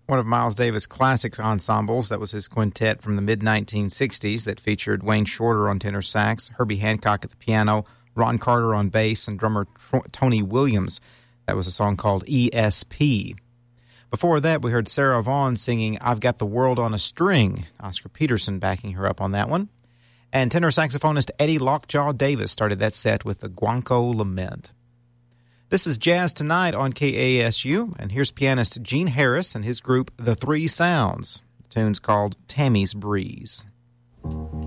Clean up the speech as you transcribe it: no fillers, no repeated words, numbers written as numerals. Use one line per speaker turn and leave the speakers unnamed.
One of Miles Davis' classic ensembles, that was his quintet from the mid-1960s that featured Wayne Shorter on tenor sax, Herbie Hancock at the piano, Ron Carter on bass, and drummer Tony Williams. That was a song called ESP. Before that, we heard Sarah Vaughan singing I've Got the World on a String, Oscar Peterson backing her up on that one. And tenor saxophonist Eddie Lockjaw Davis started that set with the Guanco Lament. This is Jazz Tonight on KASU, and here's pianist Gene Harris and his group The Three Sounds. The tune's called Tammy's Breeze.